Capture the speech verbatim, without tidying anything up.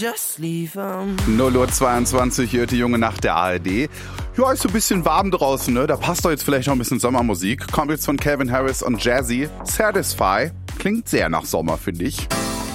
Just leave 'em. null Uhr zweiundzwanzig, hört die junge Nacht der A R D. Ja, ist so ein bisschen warm draußen, ne? Da passt doch jetzt vielleicht noch ein bisschen Sommermusik. Kommt jetzt von Calvin Harris und Jazzy. Satisfy. Klingt sehr nach Sommer, finde ich.